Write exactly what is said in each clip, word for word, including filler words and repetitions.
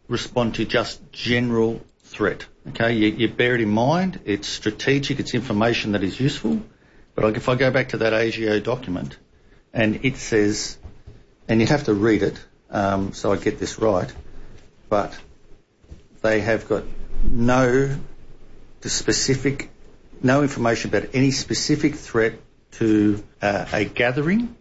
respond to just general threat. Okay, you, you bear it in mind. It's strategic. It's information that is useful. But like if I go back to that A G O document, and it says, and you'd have to read it um, so I get this right, but they have got no the specific, no information about any specific threat to uh, a gathering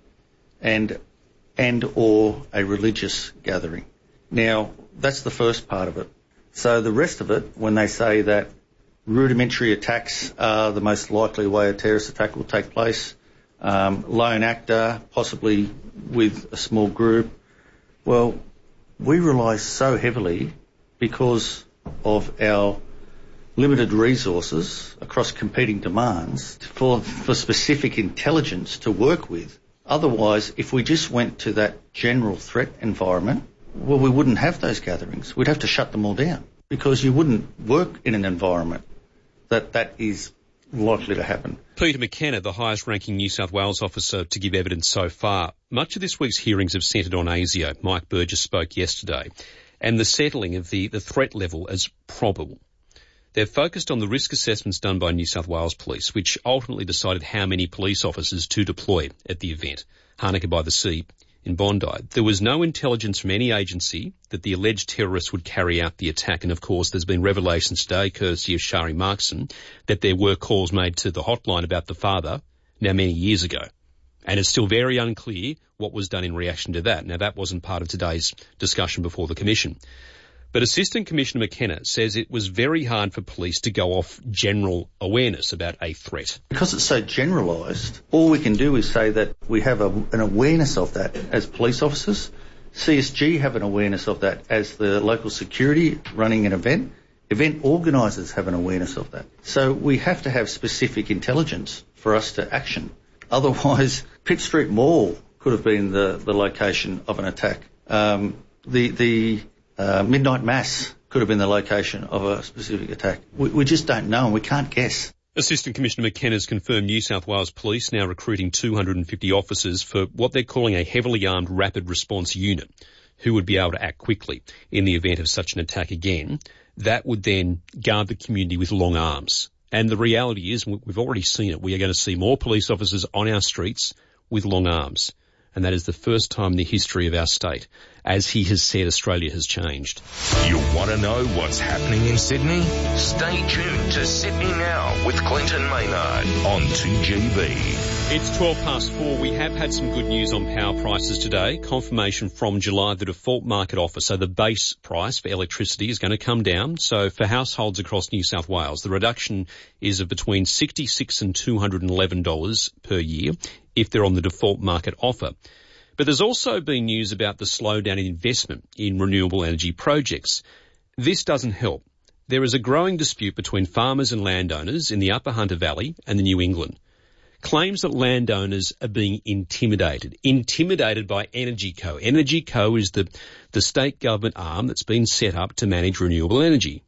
and and or a religious gathering. Now, that's the first part of it. So the rest of it, when they say that rudimentary attacks are the most likely way a terrorist attack will take place, um, lone actor, possibly with a small group, well, we rely so heavily because of our limited resources across competing demands for, for specific intelligence to work with. Otherwise, if we just went to that general threat environment, well, we wouldn't have those gatherings. We'd have to shut them all down because you wouldn't work in an environment that that is likely to happen. Peter McKenna, the highest-ranking New South Wales officer to give evidence so far. Much of this week's hearings have centred on ASIO. Mike Burgess spoke yesterday. And the settling of the, the threat level as probable. They've focused on the risk assessments done by New South Wales Police, which ultimately decided how many police officers to deploy at the event, Hanukkah by the Sea in Bondi. There was no intelligence from any agency that the alleged terrorists would carry out the attack. And, of course, there's been revelations today, courtesy of Shari Markson, that there were calls made to the hotline about the father now many years ago. And it's still very unclear what was done in reaction to that. Now, that wasn't part of today's discussion before the Commission. But Assistant Commissioner McKenna says it was very hard for police to go off general awareness about a threat. Because it's so generalised, all we can do is say that we have a, an awareness of that as police officers. C S G have an awareness of that as the local security running an event. Event organisers have an awareness of that. So we have to have specific intelligence for us to action. Otherwise, Pitt Street Mall could have been the, the location of an attack. Um, the... the Uh, midnight mass could have been the location of a specific attack. We, we just don't know and we can't guess. Assistant Commissioner McKenna has confirmed New South Wales Police now recruiting two hundred fifty officers for what they're calling a heavily armed rapid response unit who would be able to act quickly in the event of such an attack again. That would then guard the community with long arms. And the reality is, we've already seen it, we are going to see more police officers on our streets with long arms. And that is the first time in the history of our state. As he has said, Australia has changed. You want to know what's happening in Sydney? Stay tuned to Sydney Now with Clinton Maynard on two G B. It's twelve past four. We have had some good news on power prices today. Confirmation from July, the default market offer, so the base price for electricity is going to come down. So for households across New South Wales, the reduction is of between sixty-six dollars and two hundred eleven dollars per year if they're on the default market offer. But there's also been news about the slowdown in investment in renewable energy projects. This doesn't help. There is a growing dispute between farmers and landowners in the Upper Hunter Valley and the New England. Claims that landowners are being intimidated, intimidated by Energy Co. Energy Co is the, the state government arm that's been set up to manage renewable energy.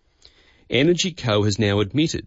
Energy Co has now admitted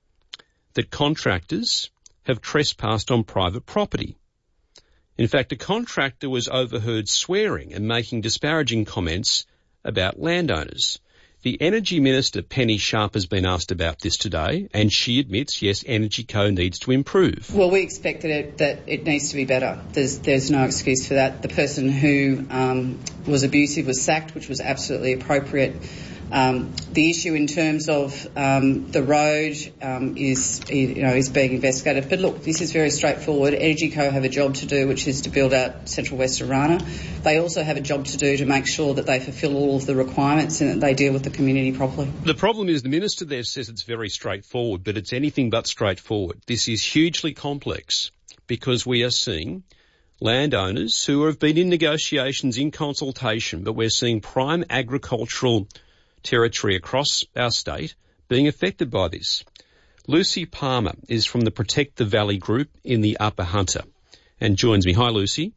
that contractors have trespassed on private property. In fact, a contractor was overheard swearing and making disparaging comments about landowners. The Energy Minister, Penny Sharp, has been asked about this today, and she admits, yes, Energy Co needs to improve. Well, we expect that it, that it needs to be better. There's, there's no excuse for that. The person who um, was abusive was sacked, which was absolutely appropriate. Um, the issue in terms of um, the road um, is, you know, is being investigated. But look, this is very straightforward. Energy Co have a job to do, which is to build out Central West Orana. They also have a job to do to make sure that they fulfil all of the requirements and that they deal with the community properly. The problem is the minister there says it's very straightforward, but it's anything but straightforward. This is hugely complex because we are seeing landowners who have been in negotiations, in consultation, but we're seeing prime agricultural territory across our state being affected by this. Lucy Palmer is from the Protect the Valley group in the Upper Hunter and joins me. Hi, Lucy.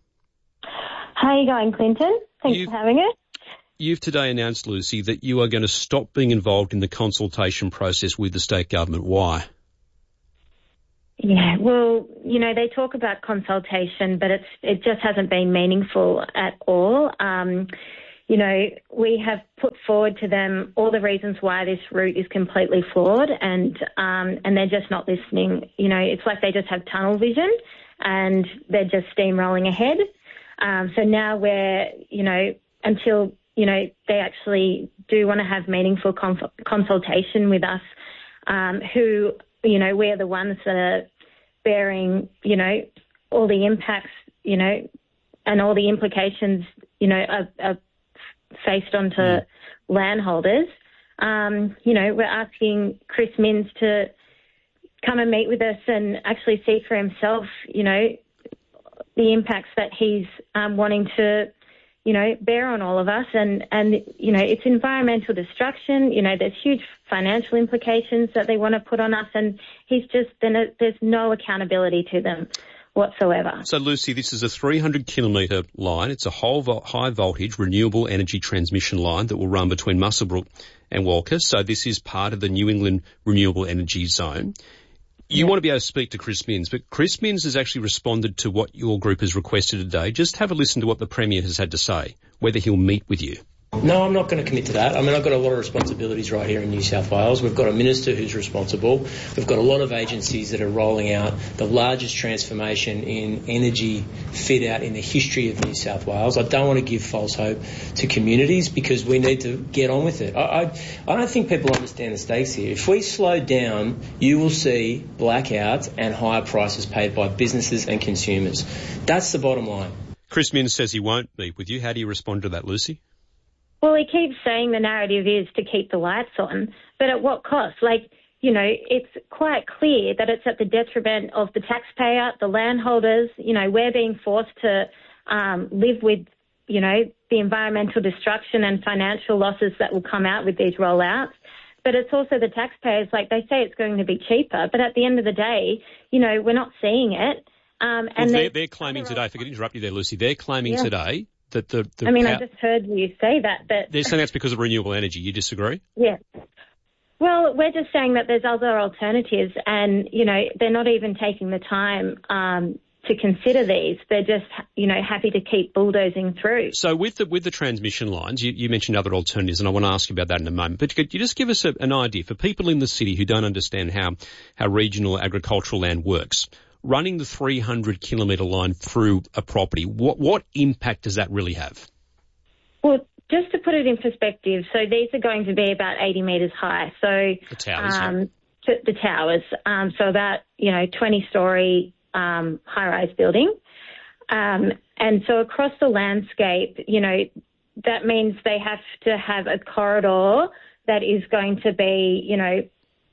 How are you going, Clinton? Thanks you've, for having us. You've today announced, Lucy, that you are going to stop being involved in the consultation process with the state government. Why? Yeah, well, you know, they talk about consultation, but it's it just hasn't been meaningful at all. Um, you know, we have put forward to them all the reasons why this route is completely flawed, and um, and they're just not listening. You know, it's like they just have tunnel vision and they're just steamrolling ahead. Um, so now we're, you know, until, you know, they actually do want to have meaningful conf- consultation with us, um, who, you know, we're the ones that are bearing, you know, all the impacts, you know, and all the implications, you know, are, are faced onto mm. landholders. Um, you know, we're asking Chris Minns to come and meet with us and actually see for himself, you know, the impacts that he's um, wanting to, you know, bear on all of us. And, and, you know, it's environmental destruction. You know, there's huge financial implications that they want to put on us. And he's just, then there's no accountability to them whatsoever. So, Lucy, this is a three hundred kilometre line. It's a whole vo- high voltage renewable energy transmission line that will run between Muswellbrook and Walker. So this is part of the New England Renewable Energy Zone. You yeah. want to be able to speak to Chris Minns, but Chris Minns has actually responded to what your group has requested today. Just have a listen to what the Premier has had to say, whether he'll meet with you. No, I'm not going to commit to that. I mean, I've got a lot of responsibilities right here in New South Wales. We've got a minister who's responsible. We've got a lot of agencies that are rolling out the largest transformation in energy fit out in the history of New South Wales. I don't want to give false hope to communities because we need to get on with it. I, I, I don't think people understand the stakes here. If we slow down, you will see blackouts and higher prices paid by businesses and consumers. That's the bottom line. Chris Minns says he won't meet with you. How do you respond to that, Lucy? Well, he keeps saying the narrative is to keep the lights on, but at what cost? Like, you know, it's quite clear that it's at the detriment of the taxpayer, the landholders. You know, we're being forced to um, live with, you know, the environmental destruction and financial losses that will come out with these rollouts. But it's also the taxpayers. Like, they say it's going to be cheaper, but at the end of the day, you know, we're not seeing it. Um, and well, they're, they're claiming today, if I could interrupt you there, Lucy, they're claiming yeah. today that the, the I mean, pow- I just heard you say that. But they're saying that's because of renewable energy. You disagree? Yeah. Well, we're just saying that there's other alternatives and, you know, they're not even taking the time um, to consider these. They're just, you know, happy to keep bulldozing through. So with the with the transmission lines, you, you mentioned other alternatives, and I want to ask you about that in a moment. But could you just give us a, an idea for people in the city who don't understand how, how regional agricultural land works? Running the three hundred kilometre line through a property, what what impact does that really have? Well, just to put it in perspective, so these are going to be about eighty metres high. So the towers, um, yeah. t- the towers, um, so about, you know, twenty-storey um, high-rise building. Um, and so across the landscape, you know, that means they have to have a corridor that is going to be, you know,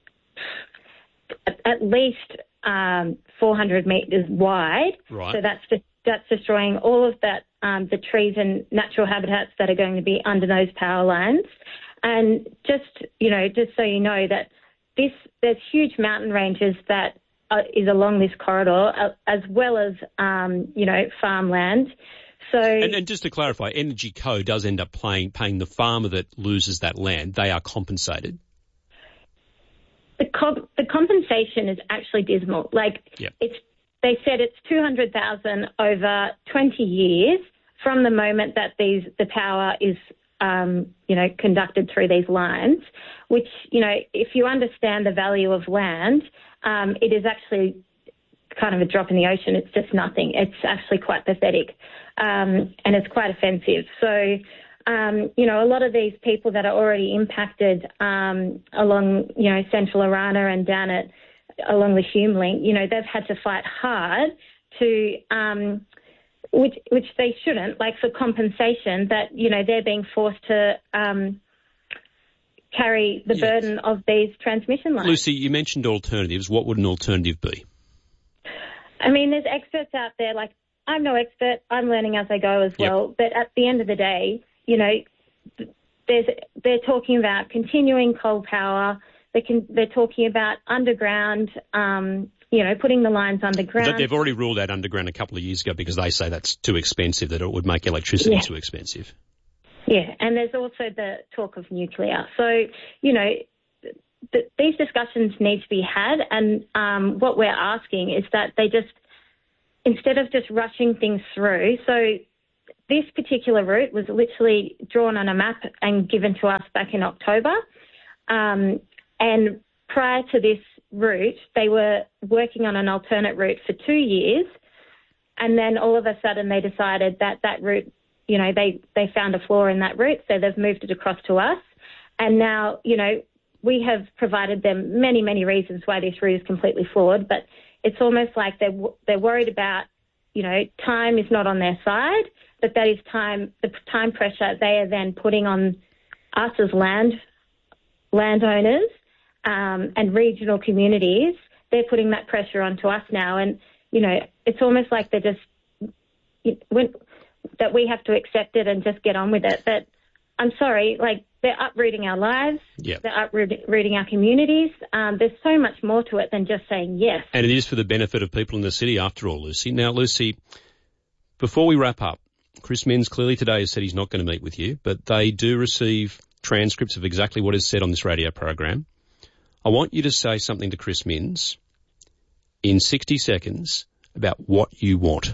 at, at least Um, four hundred metres wide. Right. So that's just, that's destroying all of that, um, the trees and natural habitats that are going to be under those power lines. And just, you know, just so you know that this, there's huge mountain ranges that are, is along this corridor, uh, as well as, um, you know, farmland. So, and, and just to clarify, Energy Co does end up paying, paying the farmer that loses that land. They are compensated. The, comp- the compensation is actually dismal. Like, yep. it's, they said it's two hundred thousand dollars over twenty years from the moment that these the power is, um, you know, conducted through these lines, which, you know, if you understand the value of land, um, it is actually kind of a drop in the ocean. It's just nothing. It's actually quite pathetic, um, and it's quite offensive. So, Um, you know, a lot of these people that are already impacted um, along, you know, central Arana and down at along the Hume Link, you know, they've had to fight hard to, um, which which they shouldn't, like for compensation that, you know, they're being forced to um, carry the yes. burden of these transmission lines. Lucy, you mentioned alternatives. What would an alternative be? I mean, there's experts out there, like I'm no expert, I'm learning as I go as well, yep. but at the end of the day, you know, there's, they're talking about continuing coal power. They can, they're talking about underground, um, you know, putting the lines underground. They've already ruled out underground a couple of years ago because they say that's too expensive, that it would make electricity yeah. too expensive. Yeah, and there's also the talk of nuclear. So, you know, th- these discussions need to be had, and um, what we're asking is that they just, instead of just rushing things through, so this particular route was literally drawn on a map and given to us back in October. Um, and prior to this route, they were working on an alternate route for two years. And then all of a sudden they decided that that route, you know, they, they found a flaw in that route, so they've moved it across to us. And now, you know, we have provided them many, many reasons why this route is completely flawed, but it's almost like they're, they're worried about, you know, time is not on their side, but that is time, the time pressure they are then putting on us as land landowners um, and regional communities. They're putting that pressure onto us now, and you know, it's almost like they're just when, that we have to accept it and just get on with it. But I'm sorry, like they're uprooting our lives, yep. they're uprooting our communities. Um, there's so much more to it than just saying yes. And it is for the benefit of people in the city, after all, Lucy. Now, Lucy, before we wrap up, Chris Minns clearly today has said he's not going to meet with you, but they do receive transcripts of exactly what is said on this radio program. I want you to say something to Chris Minns in sixty seconds about what you want.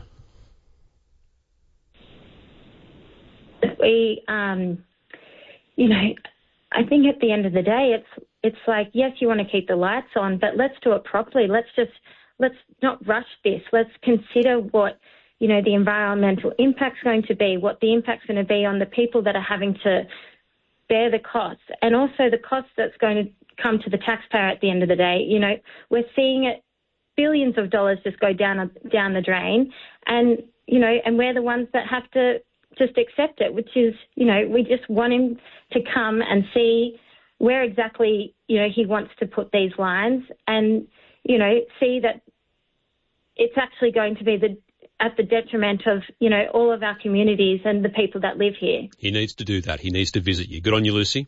We, um, you know, I think at the end of the day, it's it's like, yes, you want to keep the lights on, but let's do it properly. Let's just, let's not rush this. Let's consider what, you know, the environmental impact's going to be, what the impact's going to be on the people that are having to bear the costs, and also the cost that's going to come to the taxpayer at the end of the day. You know, we're seeing it, billions of dollars just go down down the drain, and you know, and we're the ones that have to just accept it, which is, you know, we just want him to come and see where exactly, you know, he wants to put these lines, and you know, see that it's actually going to be the at the detriment of, you know, all of our communities and the people that live here. He needs to do that. He needs to visit you. Good on you, Lucy.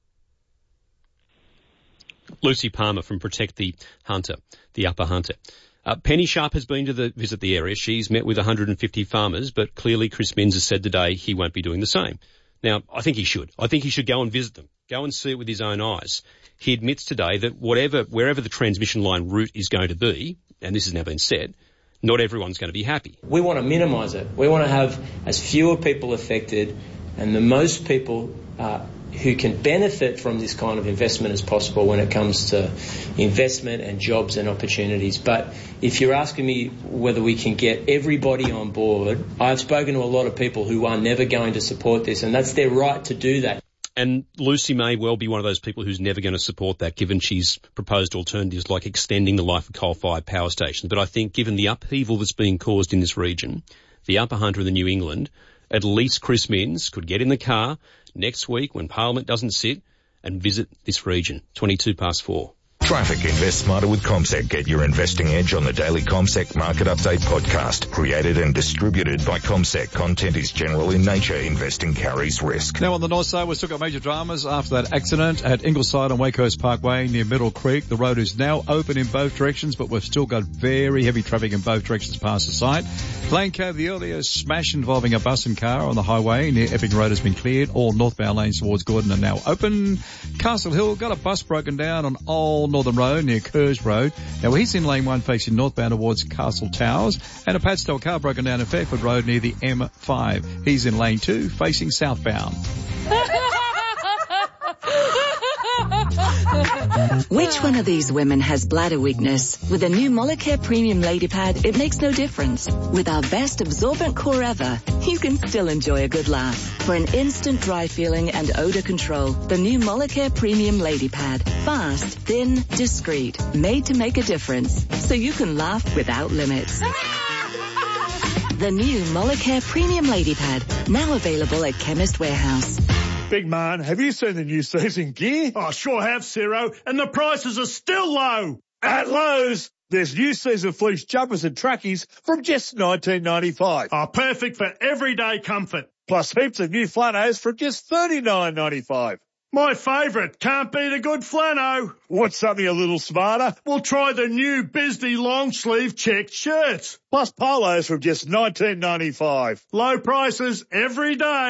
Lucy Palmer from Protect the Hunter, the Upper Hunter. Uh, Penny Sharp has been to the, visit the area. She's met with one hundred fifty farmers, but clearly Chris Minns has said today he won't be doing the same. Now, I think he should. I think he should go and visit them, go and see it with his own eyes. He admits today that whatever, wherever the transmission line route is going to be, and this has now been said, not everyone's going to be happy. We want to minimise it. We want to have as fewer people affected and the most people uh, who can benefit from this kind of investment as possible when it comes to investment and jobs and opportunities. But if you're asking me whether we can get everybody on board, I've spoken to a lot of people who are never going to support this, and that's their right to do that. And Lucy may well be one of those people who's never going to support that, given she's proposed alternatives like extending the life of coal-fired power stations. But I think given the upheaval that's being caused in this region, the Upper Hunter and the New England, at least Chris Minns could get in the car next week when Parliament doesn't sit and visit this region. twenty-two past four. Traffic. Invest smarter with CommSec. Get your investing edge on the daily CommSec Market Update podcast. Created and distributed by CommSec. Content is general in nature. Investing carries risk. Now on the north side, we've still got major dramas after that accident at Ingleside on Wakehurst Parkway near Middle Creek. The road is now open in both directions, but we've still got very heavy traffic in both directions past the site. Lane Cove, the earlier smash involving a bus and car on the highway near Epping Road has been cleared. All northbound lanes towards Gordon are now open. Castle Hill got a bus broken down on Old Northern Road near Kerrs Road. Now he's in lane one facing northbound towards Castle Towers, and a Padstow car broken down in Fairford Road near the M five. He's in lane two facing southbound. Which one of these women has bladder weakness? With a new Molicare Premium Lady Pad, it makes no difference. With our best absorbent core ever, you can still enjoy a good laugh. For an instant dry feeling and odor control, the new Molicare Premium Lady Pad. Fast, thin, discreet, made to make a difference, so you can laugh without limits. The new Molicare Premium Lady Pad, now available at Chemist Warehouse. Big man, have you seen the new season gear? I sure have, Ciro, and the prices are still low. At Lowe's, there's new season fleece jumpers and trackies from just nineteen ninety-five. Oh, perfect for everyday comfort. Plus heaps of new flannels from just thirty-nine ninety-five. My favourite, can't beat a good flannel. Want something a little smarter? We'll try the new Bisdee long sleeve checked shirts. Plus polos from just nineteen ninety-five. Low prices every day.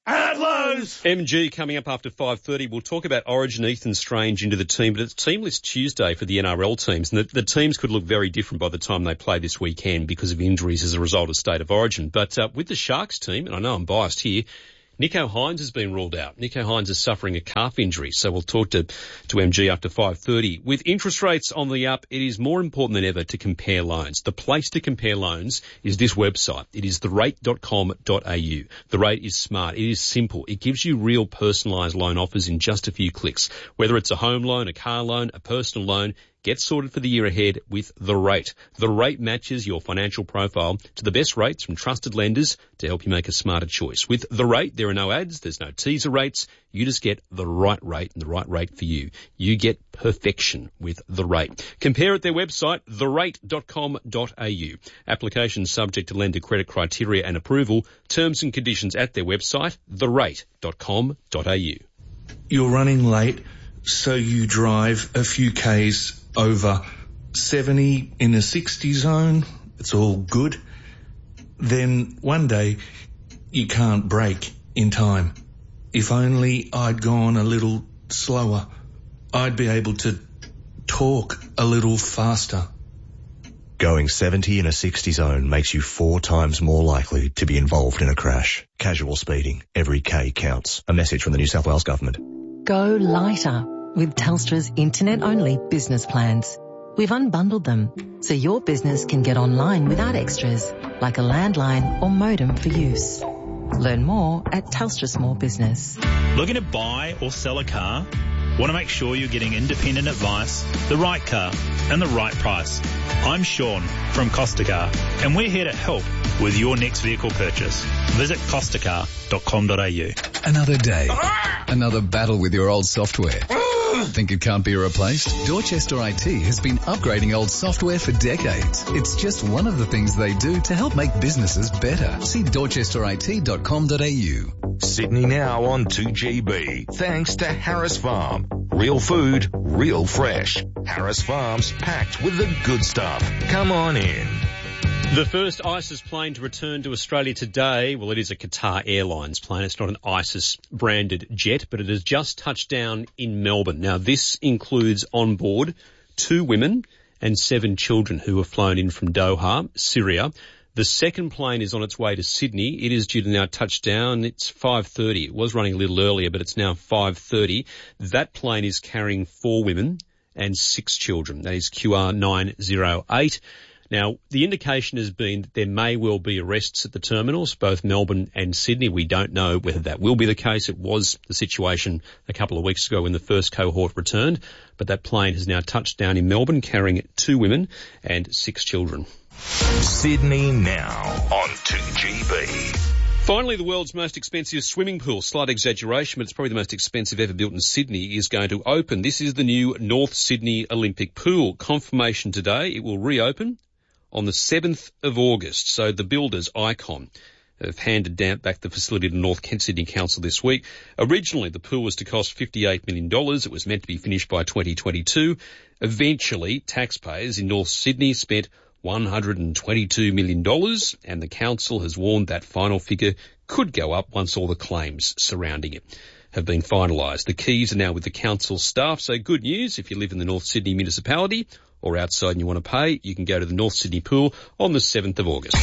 At Lowe's. M G coming up after five thirty. We'll talk about Origin Ethan Strange into the team, but it's Team List Tuesday for the N R L teams, and the, the teams could look very different by the time they play this weekend because of injuries as a result of State of Origin. But uh, with the Sharks team, and I know I'm biased here, Nicho Hynes has been ruled out. Nicho Hynes is suffering a calf injury, so we'll talk to, to M G after five thirty. With interest rates on the up, it is more important than ever to compare loans. The place to compare loans is this website. It is the rate dot com dot a u. The Rate is smart. It is simple. It gives you real personalised loan offers in just a few clicks. Whether it's a home loan, a car loan, a personal loan, get sorted for the year ahead with The Rate. The Rate matches your financial profile to the best rates from trusted lenders to help you make a smarter choice. With The Rate, there are no ads, there's no teaser rates. You just get the right rate and the right rate for you. You get perfection with The Rate. Compare at their website, the rate dot com dot a u. Applications subject to lender credit criteria and approval. Terms and conditions at their website, the rate dot com dot a u. You're running late, so you drive a few Ks over seventy in a sixty zone. It's all good. Then one day you can't brake in time. If only I'd gone a little slower, I'd be able to talk a little faster. Going seventy in a sixty zone makes you four times more likely to be involved in a crash. Casual speeding. Every K counts. A message from the New South Wales Government. Go lighter with Telstra's internet-only business plans. We've unbundled them so your business can get online without extras, like a landline or modem for use. Learn more at Telstra Small Business. Looking to buy or sell a car? Want to make sure you're getting independent advice, the right car, and the right price? I'm Sean from Costa Car, and we're here to help with your next vehicle purchase. Visit costa car dot com dot a u. Another day. Another battle with your old software. Think it can't be replaced? Dorchester I T has been upgrading old software for decades. It's just one of the things they do to help make businesses better. See dorchester I T dot com dot a u. Sydney Now on two G B. Thanks to Harris Farm. Real food, real fresh. Harris Farm's packed with the good stuff. Come on in. The first ISIS plane to return to Australia today, well, it is a Qatar Airlines plane. It's not an ISIS-branded jet, but it has just touched down in Melbourne. Now, this includes on board two women and seven children who were flown in from Doha, Syria. The second plane is on its way to Sydney. It is due to now touch down. It's five thirty. It was running a little earlier, but it's now five thirty. That plane is carrying four women and six children. That is Q R nine oh eight. Now, the indication has been that there may well be arrests at the terminals, both Melbourne and Sydney. We don't know whether that will be the case. It was the situation a couple of weeks ago when the first cohort returned, but that plane has now touched down in Melbourne carrying two women and six children. Sydney Now on two G B. Finally, the world's most expensive swimming pool, slight exaggeration, but it's probably the most expensive ever built in Sydney, is going to open. This is the new North Sydney Olympic Pool. Confirmation today. It will reopen on the seventh of August. So the builders, Icon, have handed down back the facility to North Kent Sydney Council this week. Originally, the pool was to cost fifty-eight million dollars. It was meant to be finished by twenty twenty-two. Eventually, taxpayers in North Sydney spent one hundred twenty-two million dollars, and the council has warned that final figure could go up once all the claims surrounding it have been finalised. The keys are now with the council staff, so good news if you live in the North Sydney municipality or outside and you want to pay, you can go to the North Sydney Pool on the seventh of August.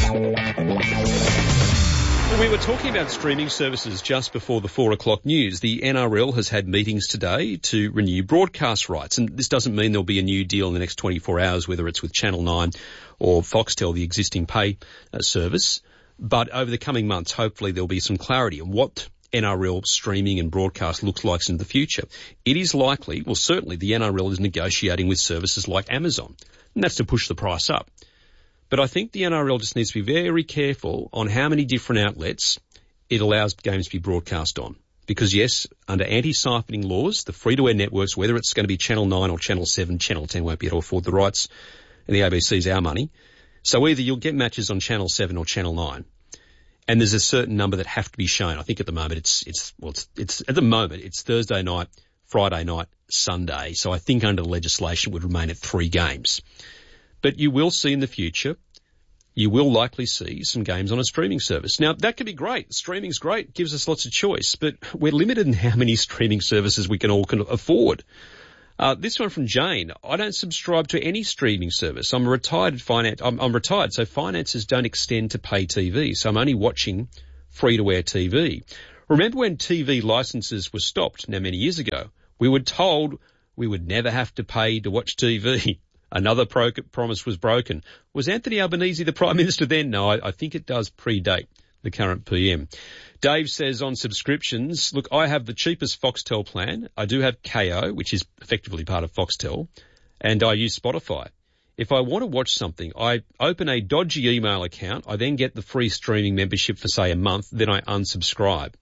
Well, we were talking about streaming services just before the four o'clock news. The N R L has had meetings today to renew broadcast rights, and this doesn't mean there'll be a new deal in the next twenty-four hours, whether it's with Channel nine or Foxtel, the existing pay uh, service. But over the coming months, hopefully there'll be some clarity on what N R L streaming and broadcast looks like in the future. It is likely, well certainly the N R L is negotiating with services like Amazon, and that's to push the price up. But I think the N R L just needs to be very careful on how many different outlets it allows games to be broadcast on. Because yes, under anti-siphoning laws, the free-to-air networks, whether it's going to be Channel nine or Channel seven, Channel ten won't be able to afford the rights, and the A B C's our money. So either you'll get matches on Channel seven or Channel nine. And there's a certain number that have to be shown. I think at the moment it's, it's, well, it's, it's, at the moment it's Thursday night, Friday night, Sunday. So I think under the legislation it would remain at three games. But you will see in the future you will likely see some games on a streaming service. Now, that can be great. Streaming's great, gives us lots of choice, but we're limited in how many streaming services we can all can afford. Uh, this one from Jane. I don't subscribe to any streaming service. I'm a retired finance. I'm, I'm retired, so finances don't extend to pay T V, so I'm only watching free-to-air T V. Remember when T V licenses were stopped, now many years ago? We were told we would never have to pay to watch T V. Another pro- promise was broken. Was Anthony Albanese the Prime Minister then? No, I, I think it does predate the current P M. Dave says on subscriptions, look, I have the cheapest Foxtel plan. I do have K O, which is effectively part of Foxtel, and I use Spotify. If I want to watch something, I open a dodgy email account. I then get the free streaming membership for, say, a month. Then I unsubscribe.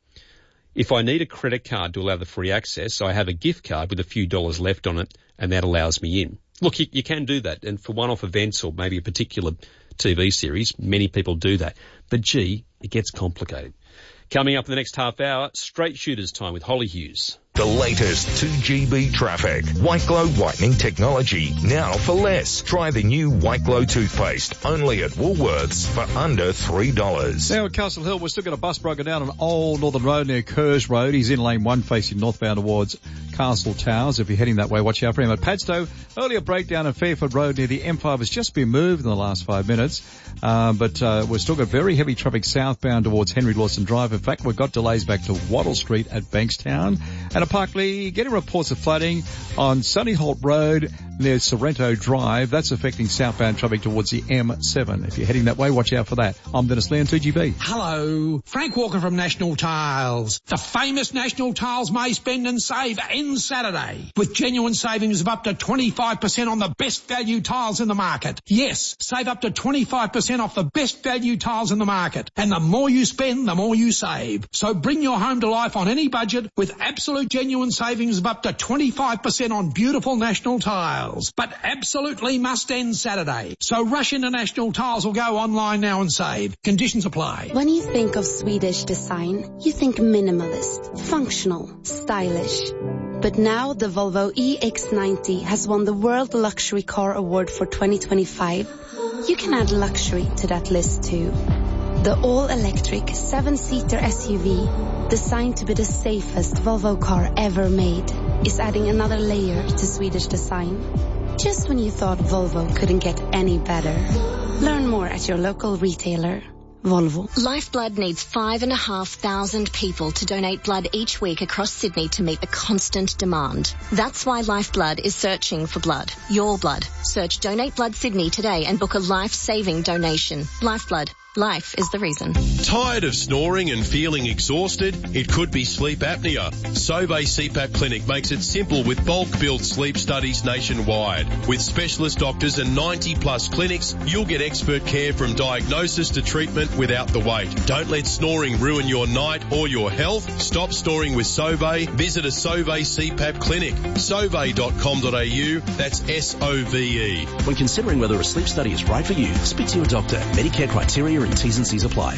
If I need a credit card to allow the free access, I have a gift card with a few dollars left on it, and that allows me in. Look, you, you can do that, and for one-off events or maybe a particular T V series, many people do that. But, gee, it gets complicated. Coming up in the next half hour, Straight Shooters time with Holly Hughes. The latest two G B traffic. White Glow whitening technology. Now for less. Try the new White Glow toothpaste. Only at Woolworths for under three dollars. Now at Castle Hill, we've still got a bus broken down on Old Northern Road near Kerrs Road. He's in lane one facing northbound towards Castle Towers. If you're heading that way, watch out for him. At Padstow, earlier breakdown at Fairford Road near the M five has just been moved in the last five minutes. Uh, but uh, we've still got very heavy traffic southbound towards Henry Lawson Drive. In fact, we've got delays back to Wattle Street at Bankstown. And at Parkley, getting reports of flooding on Sunnyholt Road near Sorrento Drive. That's affecting southbound traffic towards the M seven. If you're heading that way, watch out for that. I'm Dennis Lee on two G B. Hello, Frank Walker from National Tiles. The famous National Tiles May Spend and Save ends Saturday with genuine savings of up to twenty-five percent on the best value tiles in the market. Yes, save up to twenty-five percent off the best value tiles in the market. And the more you spend, the more you save. So bring your home to life on any budget with absolute genuine savings of up to twenty-five percent on beautiful National Tiles. But absolutely must end Saturday. So rush into National Tiles or go online now and save. Conditions apply. When you think of Swedish design, you think minimalist, functional, stylish. But now the Volvo E X ninety has won the World Luxury Car Award for twenty twenty-five. You can add luxury to that list too. The all-electric seven-seater S U V, designed to be the safest Volvo car ever made, is adding another layer to Swedish design. Just when you thought Volvo couldn't get any better. Learn more at your local retailer. Volvo. Lifeblood needs five and a half thousand people to donate blood each week across Sydney to meet the constant demand. That's why Lifeblood is searching for blood. Your blood. Search Donate Blood Sydney today and book a life-saving donation. Lifeblood. Life is the reason. Tired of snoring and feeling exhausted? It could be sleep apnea. Sauvé C PAP Clinic makes it simple with bulk billed sleep studies nationwide. With specialist doctors and ninety plus clinics, you'll get expert care from diagnosis to treatment without the wait. Don't let snoring ruin your night or your health. Stop snoring with Sauvé. Visit a Sauvé C PAP Clinic. sauvé dot com dot a u. That's S O V E. When considering whether a sleep study is right for you, speak to your doctor. Medicare criteria and T's and C's apply.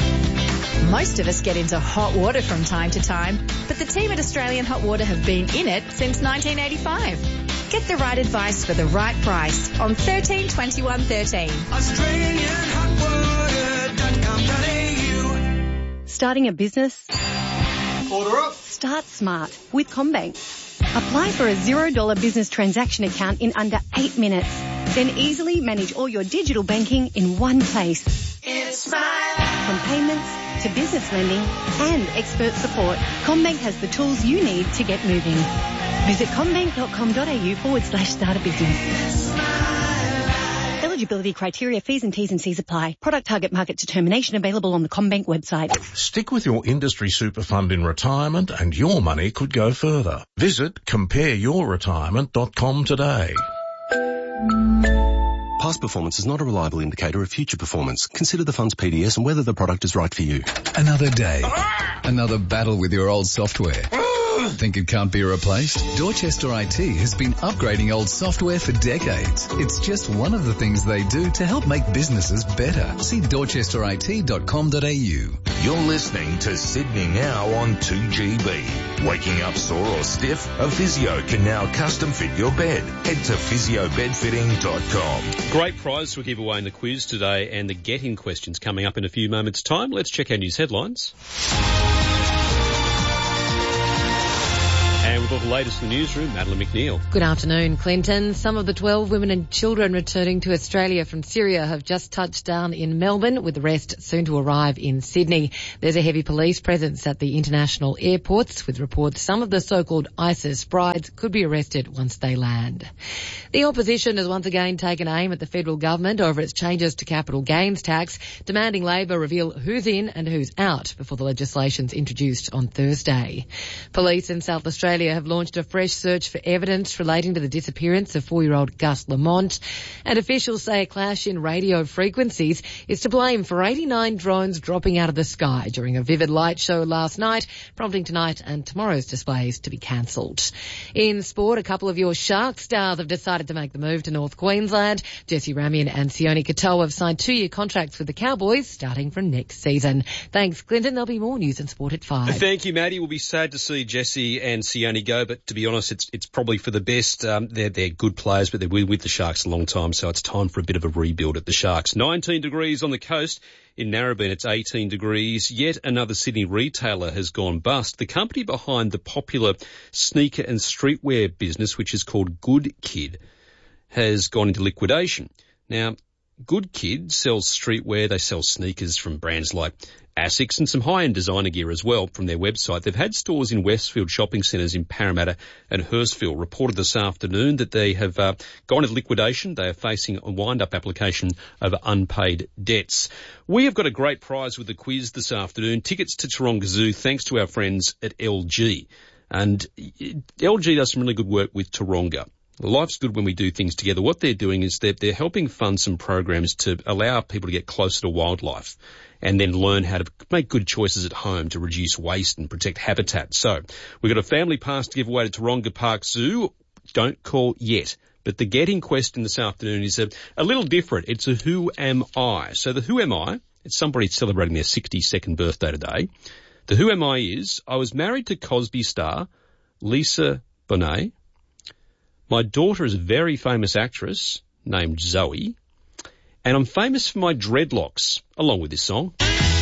Most of us get into hot water from time to time, but the team at Australian Hot Water have been in it since nineteen eighty-five. Get the right advice for the right price on thirteen twenty-one thirteen. Australian Hot Water dot com dot a u. Starting a business? Order up. Start smart with CommBank. Apply for a zero dollar business transaction account in under eight minutes. Then easily manage all your digital banking in one place. It's my life. From payments to business lending and expert support, CommBank has the tools you need to get moving. Visit commbank dot com dot a u forward slash start a business. Eligibility criteria, fees and T's and C's apply. Product target market determination available on the CommBank website. Stick with your industry super fund in retirement and your money could go further. Visit compare your retirement dot com today. Past performance is not a reliable indicator of future performance. Consider the fund's P D S and whether the product is right for you. Another day. Another battle with your old software. Think it can't be replaced? Dorchester I T has been upgrading old software for decades. It's just one of the things they do to help make businesses better. See dorchester I T dot com dot a u. You're listening to Sydney Now on two G B. Waking up sore or stiff? A physio can now custom fit your bed. Head to physio bed fitting dot com. Great prize to give away in the quiz today, and the get-in questions coming up in a few moments' time. Let's check our news headlines. And we've got the latest in the newsroom, Madeline McNeil. Good afternoon, Clinton. Some of the twelve women and children returning to Australia from Syria have just touched down in Melbourne, with the rest soon to arrive in Sydney. There's a heavy police presence at the international airports, with reports some of the so-called ISIS brides could be arrested once they land. The opposition has once again taken aim at the federal government over its changes to capital gains tax, demanding Labor reveal who's in and who's out before the legislation's introduced on Thursday. Police in South Australia have launched a fresh search for evidence relating to the disappearance of four-year-old Gus Lamont, and officials say a clash in radio frequencies is to blame for eighty-nine drones dropping out of the sky during a vivid light show last night, prompting tonight and tomorrow's displays to be cancelled. In sport, a couple of your Shark stars have decided to make the move to North Queensland. Jesse Ramian and Sione Katoa have signed two-year contracts with the Cowboys starting from next season. Thanks, Clinton. There'll be more news and sport at five. Thank you, Maddie. We'll be sad to see Jesse and Sione go, but to be honest, it's it's probably for the best. Um, they're they're good players, but they've been with the Sharks a long time, so it's time for a bit of a rebuild at the Sharks. nineteen degrees on the coast. In Narrabeen, it's eighteen degrees. Yet another Sydney retailer has gone bust. The company behind the popular sneaker and streetwear business, which is called Good Kid, has gone into liquidation. Now, Good Kid sells streetwear. They sell sneakers from brands like Asics and some high-end designer gear as well from their website. They've had stores in Westfield shopping centres in Parramatta and Hurstville. Reported this afternoon that they have uh, gone into liquidation. They are facing a wind-up application over unpaid debts. We have got a great prize with the quiz this afternoon. Tickets to Taronga Zoo, thanks to our friends at L G. And L G does some really good work with Taronga. Life's good when we do things together. What they're doing is they're, they're helping fund some programs to allow people to get closer to wildlife and then learn how to make good choices at home to reduce waste and protect habitat. So we've got a family pass to give away to Taronga Park Zoo. Don't call yet. But the getting question this afternoon is a, a little different. It's a who am I? So the who am I, it's somebody celebrating their sixty-second birthday today. The who am I is, I was married to Cosby star Lisa Bonet. My daughter is a very famous actress named Zoe. And I'm famous for my dreadlocks, along with this song.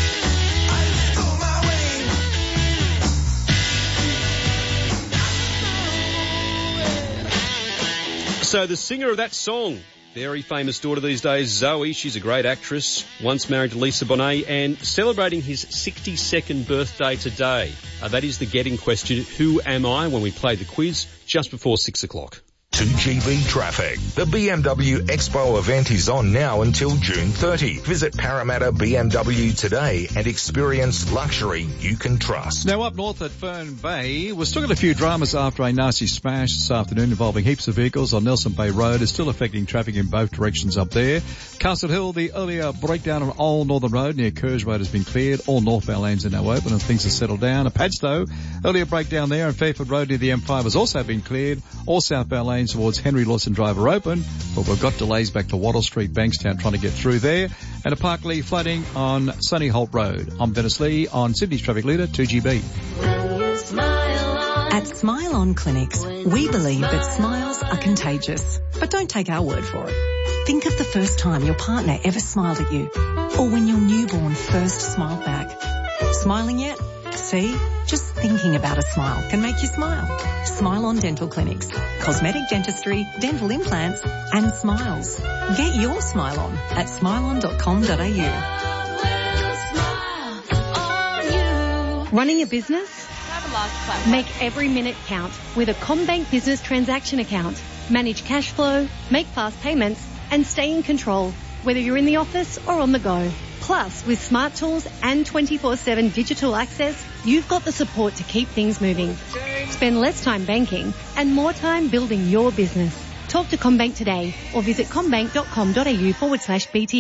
So the singer of that song, very famous daughter these days, Zoe, she's a great actress, once married to Lisa Bonet, and celebrating his sixty-second birthday today. Uh, that is the getting question, who am I, when we play the quiz just before six o'clock. two G B traffic. The B M W Expo event is on now until June thirtieth. Visit Parramatta B M W today and experience luxury you can trust. Now up north at Fern Bay, we're still got a few dramas after a nasty smash this afternoon involving heaps of vehicles on Nelson Bay Road. It's still affecting traffic in both directions up there. Castle Hill, the earlier breakdown on Old Northern Road near Kerrs Road has been cleared. All northbound lanes are now open and things have settled down. At Padstow, earlier breakdown there on Fairfield Road near the M five has also been cleared. All southbound lanes towards Henry Lawson Drive are open, but we've got delays back to Wattle Street, Bankstown, trying to get through there. And a Parkley flooding on Sunny Holt Road. I'm Dennis Lee on Sydney's Traffic Leader, two G B. At Smile On Clinics, we believe that smiles are contagious. But don't take our word for it. Think of the first time your partner ever smiled at you, or when your newborn first smiled back. Smiling yet? See? Just thinking about a smile can make you smile. Smile On Dental Clinics. Cosmetic dentistry, dental implants, and smiles. Get your smile on at smile on dot com dot a u. Running a business? Make every minute count with a CommBank Business Transaction Account. Manage cash flow, make fast payments, and stay in control, whether you're in the office or on the go. Plus, with smart tools and twenty-four seven digital access, you've got the support to keep things moving. Spend less time banking and more time building your business. Talk to CommBank today or visit commbank dot com dot a u forward slash B T A.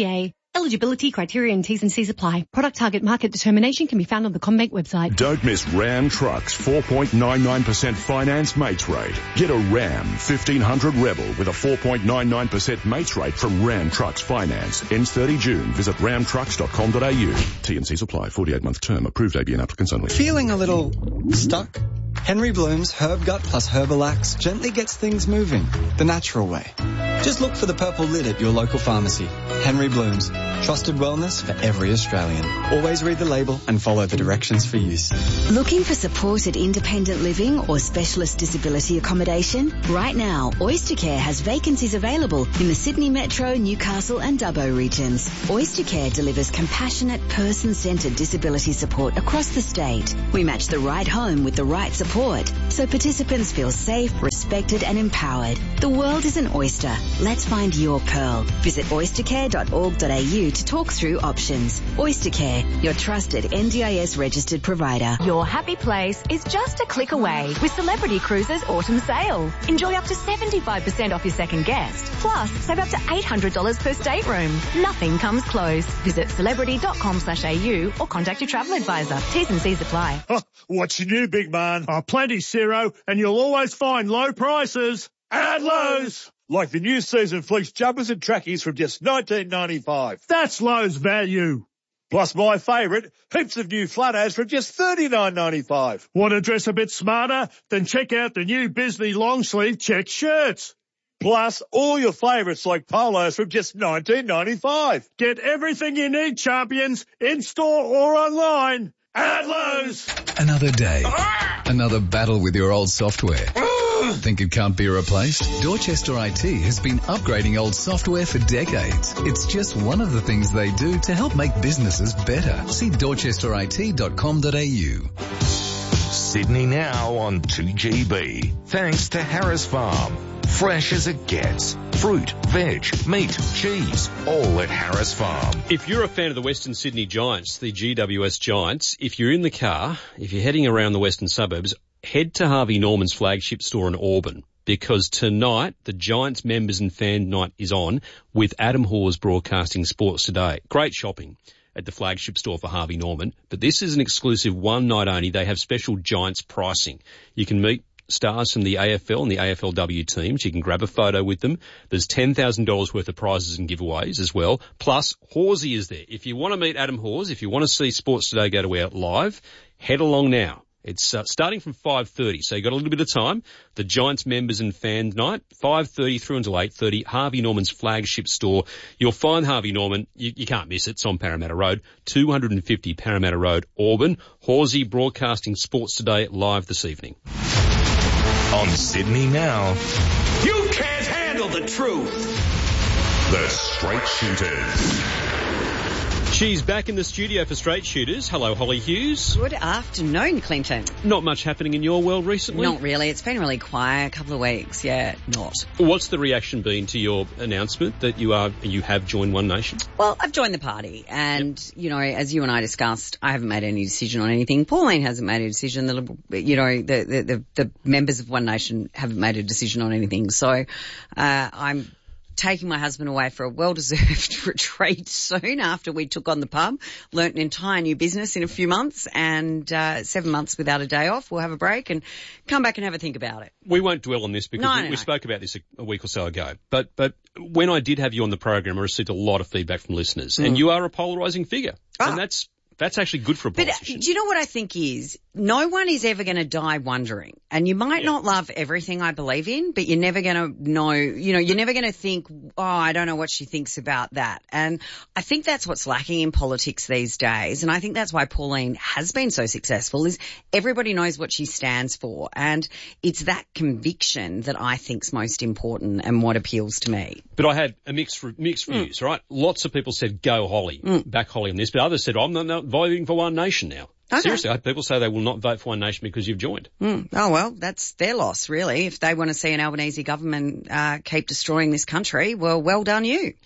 Eligibility, criteria and T's and C's apply. Product target market determination can be found on the CommBank website. Don't miss Ram Trucks four point nine nine percent finance mates rate. Get a Ram fifteen hundred Rebel with a four point nine nine percent mates rate from Ram Trucks Finance. Ends thirty June. Visit ram trucks dot com dot a u. T and C's apply. forty-eight month term. Approved A B N applicants only. Feeling a little stuck? Henry Bloom's Herb Gut plus Herbalax gently gets things moving the natural way. Just look for the purple lid at your local pharmacy. Henry Bloom's. Trusted wellness for every Australian. Always read the label and follow the directions for use. Looking for supported independent living or specialist disability accommodation? Right now, Oystercare has vacancies available in the Sydney Metro, Newcastle and Dubbo regions. Oystercare delivers compassionate, person-centred disability support across the state. We match the right home with the right support, so participants feel safe, respected and empowered. The world is an oyster. Let's find your pearl. Visit oystercare dot org dot a u to talk through options. Oystercare, your trusted N D I S registered provider. Your happy place is just a click away with Celebrity Cruises Autumn Sale. Enjoy up to seventy-five percent off your second guest. Plus, save up to eight hundred dollars per stateroom. Nothing comes close. Visit celebrity dot com slash a u or contact your travel advisor. T's and C's apply. Huh, what's your new, big man? Oh, plenty, Ciro, and you'll always find low prices at Lowe's. Like the new season fleece jumpers and trackies from just nineteen ninety-five. That's Lowe's value. Plus my favourite, heaps of new flattads from just thirty-nine ninety-five. Want to dress a bit smarter? Then check out the new Bisley long sleeve check shirts. Plus all your favourites like polos from just nineteen ninety-five. Get everything you need, champions, in store or online at Lowe's. Another day. Another battle with your old software. Think it can't be replaced? Dorchester I T has been upgrading old software for decades. It's just one of the things they do to help make businesses better. See dorchester I T dot com dot a u. Sydney now on two G B. Thanks to Harris Farm. Fresh as it gets. Fruit, veg, meat, cheese, all at Harris Farm. If you're a fan of the Western Sydney Giants, the G W S Giants, if you're in the car, if you're heading around the western suburbs, head to Harvey Norman's flagship store in Auburn, because tonight the Giants members and fan night is on with Adam Hawes broadcasting Sports Today. Great shopping at the flagship store for Harvey Norman, but this is an exclusive one night only. They have special Giants pricing. You can meet stars from the A F L and the A F L W teams. You can grab a photo with them. There's ten thousand dollars worth of prizes and giveaways as well. Plus, Horsey is there. If you want to meet Adam Hawes, if you want to see Sports Today go to out live, head along now. It's uh, starting from five thirty, so you've got a little bit of time. The Giants members and fan night, five thirty through until eight thirty, Harvey Norman's flagship store. You'll find Harvey Norman, you, you can't miss it, it's on Parramatta Road, two fifty Parramatta Road, Auburn. Horsey broadcasting Sports Today live this evening. On Sydney Now, You can't handle the truth. the Straight Shooters. She's back in the studio for Straight Shooters. Hello, Holly Hughes. Good afternoon, Clinton. Not much happening in your world recently? Not really. It's been really quiet, a couple of weeks. Yeah, not. What's the reaction been to your announcement that you are you have joined One Nation? Well, I've joined the party, and, yep. you know, as you and I discussed, I haven't made any decision on anything. Pauline hasn't made a decision. The, you know, the, the, the, the members of One Nation haven't made a decision on anything. So uh, I'm taking my husband away for a well-deserved retreat soon after we took on the pub, learnt an entire new business in a few months, and uh, seven months without a day off. We'll have a break and come back and have a think about it. We won't dwell on this because no, we, no, we no. spoke about this a, a week or so ago. But but when I did have you on the program, I received a lot of feedback from listeners, mm. and you are a polarising figure, oh. and that's that's actually good for a politician. But do you know what I think is? No one is ever going to die wondering. And you might yeah. not love everything I believe in, but you're never going to know, you know, you're never going to think, oh, I don't know what she thinks about that. And I think that's what's lacking in politics these days. And I think that's why Pauline has been so successful, is everybody knows what she stands for. And it's that conviction that I think's most important and what appeals to me. But I had a mixed mixed mm. views, right? Lots of people said, go Holly, mm. back Holly on this. But others said, I'm not, not voting for One Nation now. Okay. Seriously, I had people say they will not vote for One Nation because you've joined. Mm. Oh, well, that's their loss, really. If they want to see an Albanese government uh, keep destroying this country, well, well done you.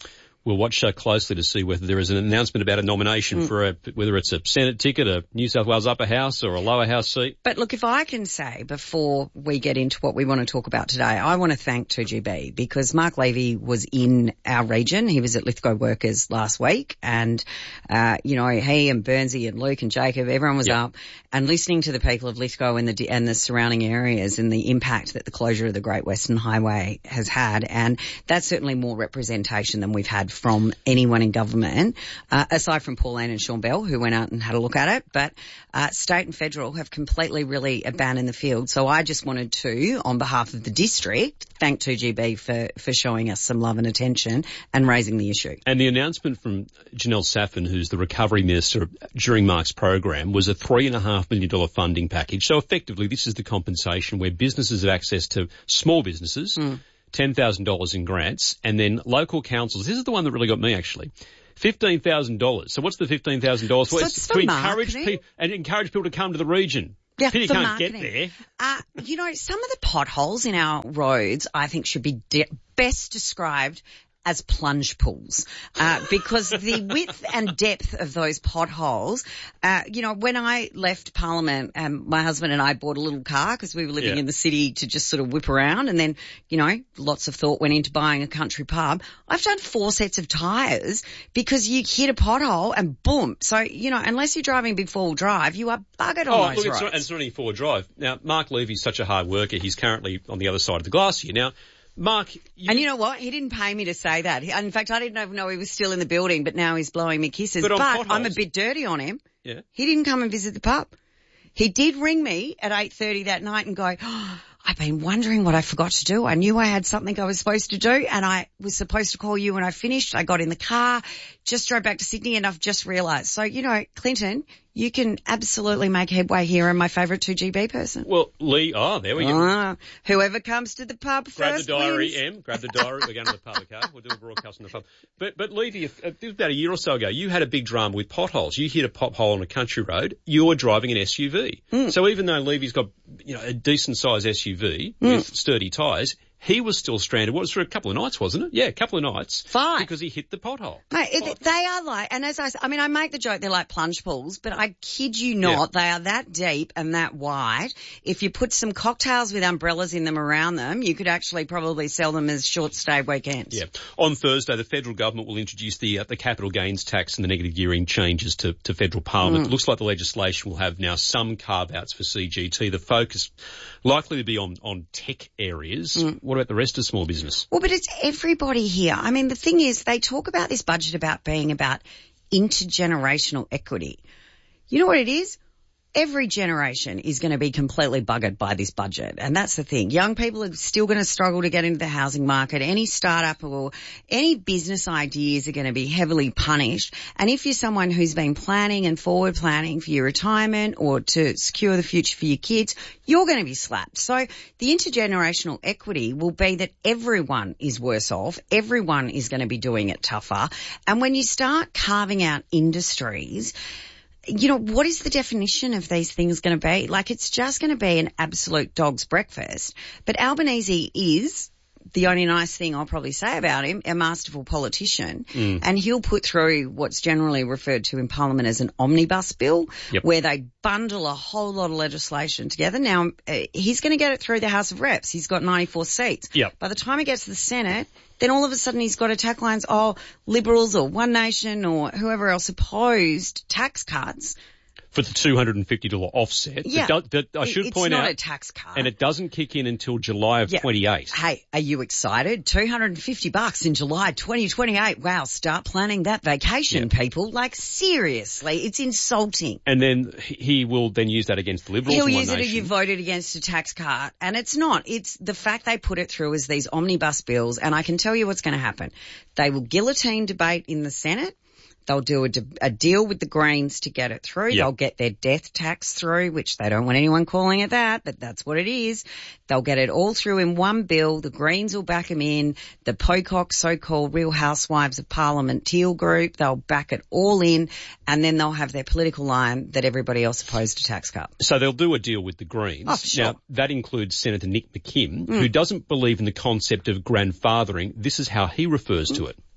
We'll watch uh, closely to see whether there is an announcement about a nomination Mm. for a, whether it's a Senate ticket, a New South Wales upper house or a lower house seat. But look, if I can say before we get into what we want to talk about today, I want to thank two G B because Mark Levy was in our region. He was at Lithgow Workers last week and, uh, you know, he and Burnsy and Luke and Jacob, everyone was Yep. up and listening to the people of Lithgow and the, and the surrounding areas and the impact that the closure of the Great Western Highway has had. And that's certainly more representation than we've had from anyone in government, uh, aside from Pauline and Sean Bell, who went out and had a look at it. But uh, state and federal have completely really abandoned the field. So I just wanted to, on behalf of the district, thank two G B for, for showing us some love and attention and raising the issue. And the announcement from Janelle Saffin, who's the recovery minister during Mark's program, was a three and a half million dollar funding package. So effectively, this is the compensation where businesses have access to small businesses. Mm. ten thousand dollars in grants, and then local councils. This is the one that really got me, actually. fifteen thousand dollars. So what's the fifteen thousand dollars for? So it's it's to for encourage marketing. people and encourage people to come to the region. Yeah, Pity you for can't marketing. get there. Uh, you know, some of the potholes in our roads, I think, should be de- best described as plunge pools, uh, because the width and depth of those potholes, uh, you know, when I left Parliament, um, my husband and I bought a little car because we were living Yeah. in the city to just sort of whip around, and then, you know, lots of thought went into buying a country pub. I've done four sets of tyres because you hit a pothole and boom. So, you know, unless you're driving big four-wheel drive, you are buggered Oh, on those look, it's roads. not, it's not only four drive. Now, Mark Levy's such a hard worker. He's currently on the other side of the glass here. Now, Mark, you, and you know what? He didn't pay me to say that. He- In fact, I didn't even know he was still in the building, but now he's blowing me kisses. But But, on I'm a potholes- bit dirty on him. yeah. He didn't come and visit the pub. He did ring me at eight thirty that night and go, oh, I've been wondering what I forgot to do. I knew I had something I was supposed to do, and I was supposed to call you when I finished. I got in the car, just drove back to Sydney, and I've just realised. So, you know, Clinton, you can absolutely make headway here. I'm my favourite two G B person. Well, Lee, oh, there we go. Ah, whoever comes to the pub Grab first the diary, wins. Em. Grab the diary. We're going to the pub, okay? We'll do a broadcast in the pub. But, but Levy, if, it was about a year or so ago, you had a big drama with potholes. You hit a pothole on a country road. You were driving an S U V. Mm. So even though Levy's got, you know, a decent sized S U V Mm. with sturdy tyres, he was still stranded. What was for a couple of nights, wasn't it? Yeah, a couple of nights. Five. Because he hit the pothole. Mate, it, they are like, and as I, s- I mean, I make the joke they're like plunge pools, but I kid you not, they are that deep and that wide. If you put some cocktails with umbrellas in them around them, you could actually probably sell them as short stay weekends. Yeah. On Thursday, the federal government will introduce the uh, the capital gains tax and the negative gearing changes to, to federal parliament. Mm. It looks like the legislation will have now some carve-outs for C G T. The focus likely to be on, on tech areas. Mm. What about the rest of small business? Well, but it's everybody here. I mean, the thing is, they talk about this budget about being about intergenerational equity. You know what it is? Every generation is going to be completely buggered by this budget. And that's the thing. Young people are still going to struggle to get into the housing market. Any startup or any business ideas are going to be heavily punished. And if you're someone who's been planning and forward planning for your retirement or to secure the future for your kids, you're going to be slapped. So the intergenerational equity will be that everyone is worse off. Everyone is going to be doing it tougher. And when you start carving out industries, you know, what is the definition of these things going to be? Like, it's just going to be an absolute dog's breakfast. But Albanese is, the only nice thing I'll probably say about him, a masterful politician. Mm. And he'll put through what's generally referred to in Parliament as an omnibus bill, Yep. where they bundle a whole lot of legislation together. Now, uh, he's going to get it through the House of Reps. He's got ninety-four seats. Yep. By the time he gets to the Senate, then all of a sudden he's got attack lines, oh, Liberals or One Nation or whoever else opposed tax cuts. For the two hundred fifty dollars offset. Yeah. That do- that I It- should it's point not out. a tax cut. And it doesn't kick in until July of Yeah. twenty-eight. Hey, are you excited? two hundred fifty bucks in July twenty twenty-eight. Wow, start planning that vacation, people. Like, seriously, it's insulting. And then he he will then use that against the Liberals He'll and One use it if Nation. you voted against a tax cut. And it's not. It's the fact they put it through as these omnibus bills. And I can tell you what's going to happen. They will guillotine debate in the Senate. They'll do a, de- a deal with the Greens to get it through. Yep. They'll get their death tax through, which they don't want anyone calling it that, but that's what it is. They'll get it all through in one bill. The Greens will back them in. The Pocock, so-called Real Housewives of Parliament Teal group, they'll back it all in, and then they'll have their political line that everybody else opposed to tax cut. So they'll do a deal with the Greens. Oh, for sure. Now, that includes Senator Nick McKim, Mm. who doesn't believe in the concept of grandfathering. This is how he refers to it.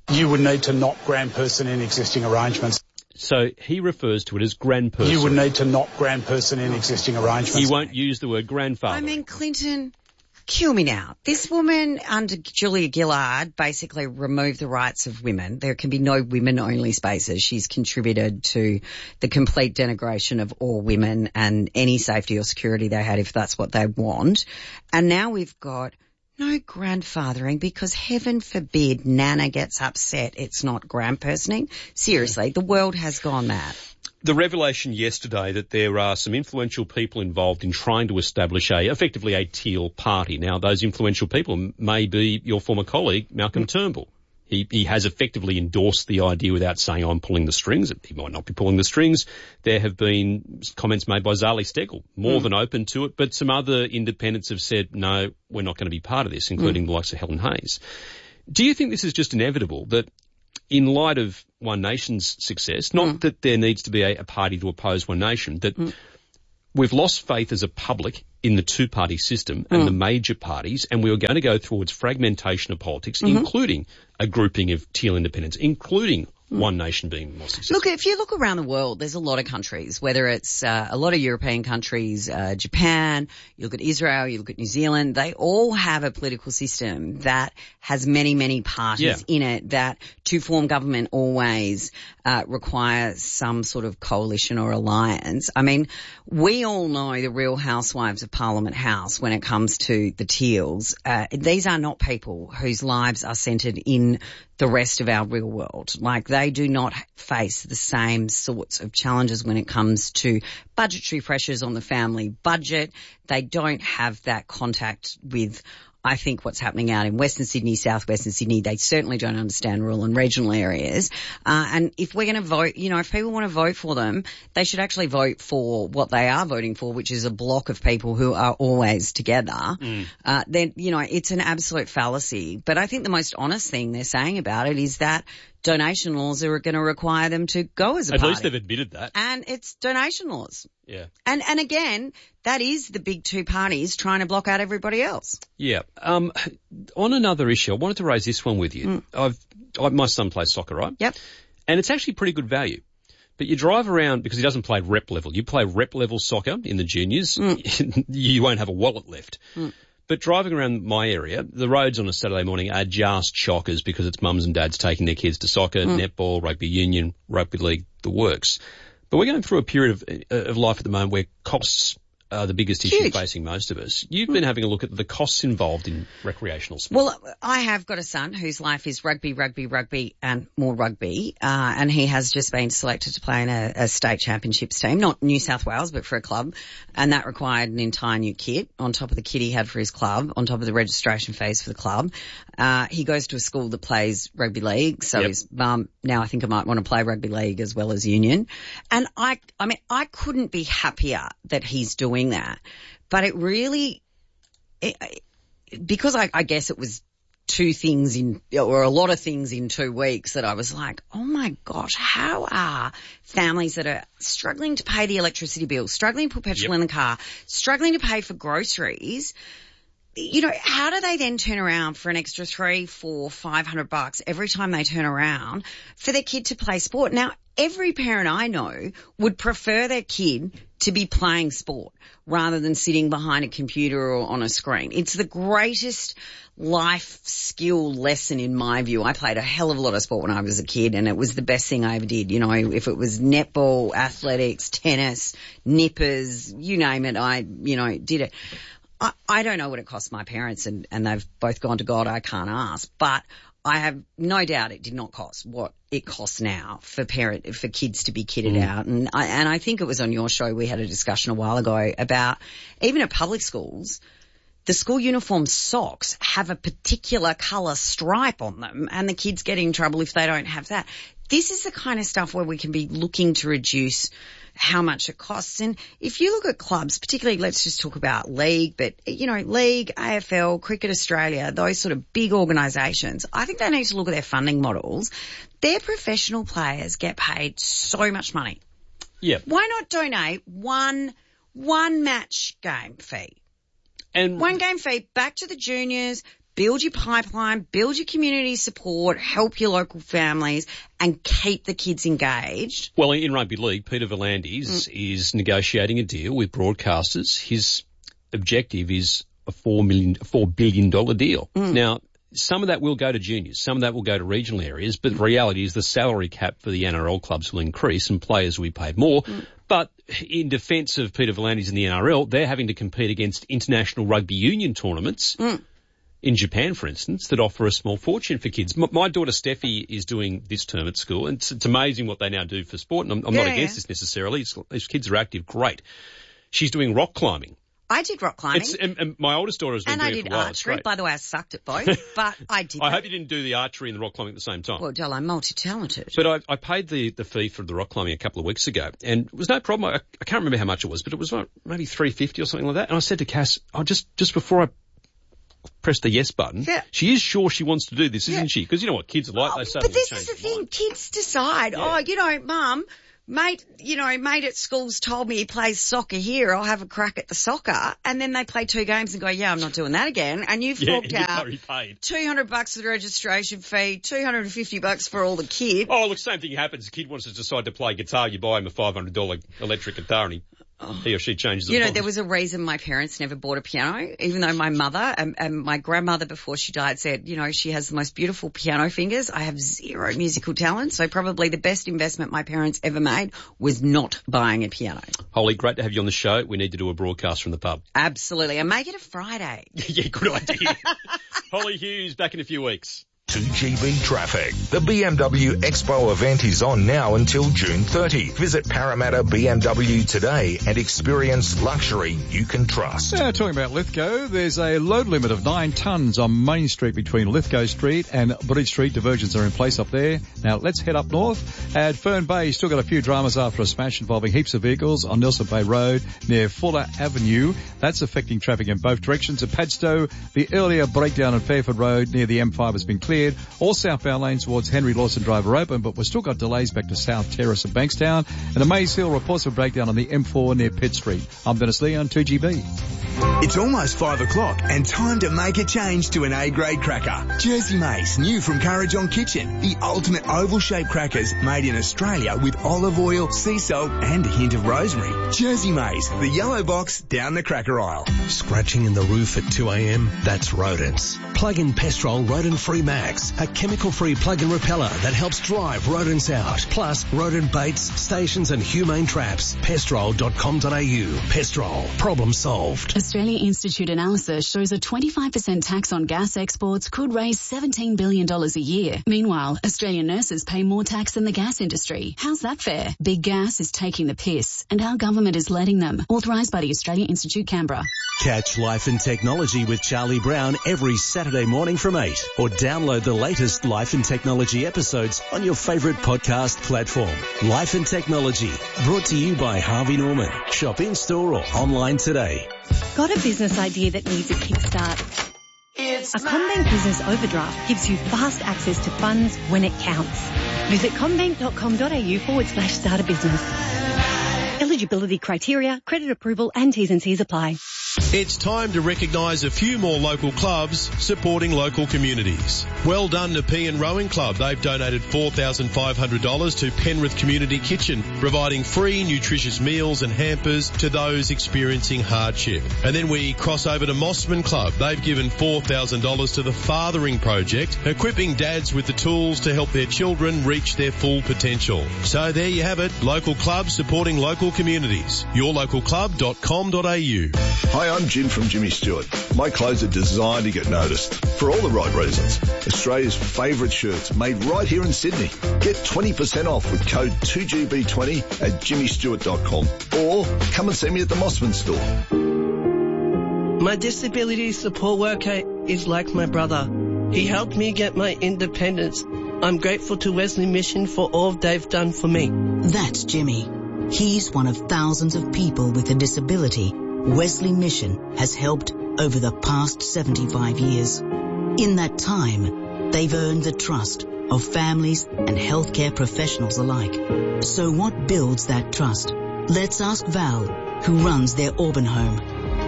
You would need to not grandperson in existing arrangements. So he refers to it as grandperson. You would need to not grandperson in existing arrangements. He won't use the word grandfather. I mean, Clinton, kill me now. This woman under Julia Gillard basically removed the rights of women. There can be no women-only spaces. She's contributed to the complete denigration of all women and any safety or security they had if that's what they want. And now we've got no grandfathering because heaven forbid Nana gets upset it's not grandpersoning. Seriously, the world has gone mad. The revelation yesterday that there are some influential people involved in trying to establish a, effectively a teal party. Now, those influential people may be your former colleague, Malcolm mm. Turnbull. He, he has effectively endorsed the idea without saying, I'm pulling the strings. He might not be pulling the strings. There have been comments made by Zali Steggall, more mm. than open to it, but some other independents have said, no, we're not going to be part of this, including mm. the likes of Helen Hayes. Do you think this is just inevitable, that in light of One Nation's success, not mm. that there needs to be a, a party to oppose One Nation, that mm. we've lost faith as a public in the two-party system and mm. the major parties, and we are going to go towards fragmentation of politics, mm-hmm. including a grouping of teal independents, including mm. One Nation being more successful. Look, if you look around the world, there's a lot of countries, whether it's uh, a lot of European countries, uh, Japan, you look at Israel, you look at New Zealand, they all have a political system that has many, many parties yeah. in it, that to form government always uh, requires some sort of coalition or alliance. I mean, we all know the Real Housewives of Parliament House when it comes to the Teals. Uh, these are not people whose lives are centred in the rest of our real world. Like, they do not face the same sorts of challenges when it comes to budgetary pressures on the family budget. They don't have that contact with, I think, what's happening out in Western Sydney, southwestern Sydney. They certainly don't understand rural and regional areas. Uh, and if we're going to vote, you know, if people want to vote for them, they should actually vote for what they are voting for, which is a block of people who are always together. Mm. Uh, then, you know, it's an absolute fallacy. But I think the most honest thing they're saying about it is that donation laws are going to require them to go as a At party. At least they've admitted that. And it's donation laws. Yeah. And and again, that is the big two parties trying to block out everybody else. Yeah. Um, on another issue, I wanted to raise this one with you. Mm. I've I, my son plays soccer, right? Yep. And it's actually pretty good value. But you drive around, because he doesn't play rep level. You play rep level soccer in the juniors, mm. you won't have a wallet left. Mm. But driving around my area, the roads on a Saturday morning are just shockers because it's mums and dads taking their kids to soccer, mm. netball, rugby union, rugby league, the works. But we're going through a period of, of life at the moment where costs are the biggest issue Huge. facing most of us. You've been having a look at the costs involved in recreational sport. Well, I have got a son whose life is rugby, rugby, rugby, and more rugby. Uh, and he has just been selected to play in a, a state championships team, not New South Wales, but for a club. And that required an entire new kit on top of the kit he had for his club, on top of the registration fees for the club. Uh, he goes to a school that plays rugby league. So yep. his mum, now I think I might want to play rugby league as well as union. And I, I mean, I couldn't be happier that he's doing that. But it really, it, because I, I guess it was two things in, or a lot of things in two weeks that I was like, oh my gosh, how are families that are struggling to pay the electricity bill, struggling to put petrol yep. in the car, struggling to pay for groceries, you know, how do they then turn around for an extra three, four, five hundred bucks every time they turn around for their kid to play sport? Now, every parent I know would prefer their kid to be playing sport rather than sitting behind a computer or on a screen. It's the greatest life skill lesson in my view. I played a hell of a lot of sport when I was a kid, and it was the best thing I ever did. You know, if it was netball, athletics, tennis, nippers, you name it, I, you know, did it. I, I don't know what it cost my parents, and, and they've both gone to God. I can't ask, but I have no doubt it did not cost what it costs now for parent, for kids to be kitted mm. out. And I, and I think it was on your show we had a discussion a while ago about even at public schools, the school uniform socks have a particular colour stripe on them, and the kids get in trouble if they don't have that. This is the kind of stuff where we can be looking to reduce how much it costs. And if you look at clubs, particularly, let's just talk about league, but, you know, league, A F L, Cricket Australia, those sort of big organisations, I think they need to look at their funding models. Their professional players get paid so much money. Yeah. Why not donate one, one match game fee? And one game fee, back to the juniors, build your pipeline, build your community support, help your local families, and keep the kids engaged. Well, in rugby league, Peter V'landys mm. is negotiating a deal with broadcasters. His objective is a four million, four billion dollar deal. Mm. Now, some of that will go to juniors, some of that will go to regional areas, but the reality is the salary cap for the N R L clubs will increase and players will be paid more. Mm. But in defence of Peter V'landys in the N R L, they're having to compete against international rugby union tournaments. Mm. In Japan, for instance, that offer a small fortune for kids. M- my daughter Steffi is doing this term at school, and it's, it's amazing what they now do for sport, and I'm, I'm yeah, not against yeah. this necessarily. It's, these kids are active, great. She's doing rock climbing. I did rock climbing. It's, and, and my oldest daughter has been and doing I it did for a while. archery. By the way, I sucked at both, but I did. I hope you didn't do the archery and the rock climbing at the same time. Well, Del, I'm multi-talented. But I, I paid the, the fee for the rock climbing a couple of weeks ago, and it was no problem. I, I can't remember how much it was, but it was like maybe three fifty or something like that. And I said to Cass, oh, just just before I press the yes button. Yeah. She is sure she wants to do this, isn't yeah. she? Because you know what kids are like. Oh, they suddenly but this change is the their thing. mind. Kids decide, Yeah. oh, you know, Mum, mate, you know, mate at school's told me he plays soccer here. I'll have a crack at the soccer. And then they play two games and go, yeah, I'm not doing that again. And you've Yeah, forked you've out already paid. two hundred bucks for the registration fee, two hundred fifty bucks for all the kit. Oh, look, same thing happens. A kid wants to decide to play guitar. You buy him a five hundred dollars electric guitar and he, oh. he or she changes the You know, bond. there was a reason my parents never bought a piano, even though my mother and, and my grandmother before she died said, you know, she has the most beautiful piano fingers. I have zero musical talent. So probably the best investment my parents ever made was not buying a piano. Holly, great to have you on the show. We need to do a broadcast from the pub. Absolutely. And make it a Friday. Yeah, good idea. Holly Hughes, back in a few weeks. two G B traffic. The B M W Expo event is on now until June thirtieth. Visit Parramatta B M W today and experience luxury you can trust. Yeah, talking about Lithgow, there's a load limit of nine tonnes on Main Street between Lithgow Street and Bridge Street. Diversions are in place up there. Now let's head up north. At Fern Bay, still got a few dramas after a smash involving heaps of vehicles on Nelson Bay Road near Fuller Avenue. That's affecting traffic in both directions. At Padstow, the earlier breakdown on Fairford Road near the M five has been cleared. All southbound lanes towards Henry Lawson Drive are open, but we've still got delays back to South Terrace and Bankstown. And the Maze Hill reports of breakdown on the M four near Pitt Street. I'm Dennis Lee on two G B. It's almost five o'clock and time to make a change to an A-grade cracker. Jersey Mace, new from Courage on Kitchen. The ultimate oval-shaped crackers made in Australia with olive oil, sea salt and a hint of rosemary. Jersey Mace, the yellow box down the cracker aisle. Scratching in the roof at two a.m.? That's rodents. Plug in Pestrol Rodent Free Max, a chemical-free plug-in repeller that helps drive rodents out. Plus, rodent baits, stations and humane traps. pestrol dot com dot a u. Pestrol. Problem solved. Australia Institute analysis shows a twenty-five percent tax on gas exports could raise seventeen billion dollars a year. Meanwhile, Australian nurses pay more tax than the gas industry. How's that fair? Big Gas is taking the piss, and our government is letting them. Authorised by the Australian Institute, Canberra. Catch Life and Technology with Charlie Brown every Saturday morning from eight, or download the latest Life and Technology episodes on your favourite podcast platform. Life and Technology, brought to you by Harvey Norman. Shop in store or online today. Got a business idea that needs a kickstart? It's A CommBank Business Overdraft gives you fast access to funds when it counts. Visit commbank.com.au forward slash start a business. Eligibility criteria, credit approval and T's and C's apply. It's time to recognise a few more local clubs supporting local communities. Well done to Pean Rowing Club. They've donated four thousand five hundred dollars to Penrith Community Kitchen, providing free nutritious meals and hampers to those experiencing hardship. And then we cross over to Mossman Club. They've given four thousand dollars to the Fathering Project, equipping dads with the tools to help their children reach their full potential. So there you have it, local clubs supporting local communities. your local club dot com dot a u. Hi, I'm Jim from Jimmy Stewart. My clothes are designed to get noticed for all the right reasons. Australia's favourite shirts made right here in Sydney. Get twenty percent off with code two G B twenty at jimmy stewart dot com or come and see me at the Mossman store. My disability support worker is like my brother. He helped me get my independence. I'm grateful to Wesley Mission for all they've done for me. That's Jimmy. He's one of thousands of people with a disability Wesley Mission has helped over the past seventy-five years. In that time, they've earned the trust of families and healthcare professionals alike. So what builds that trust? Let's ask Val, who runs their Auburn home.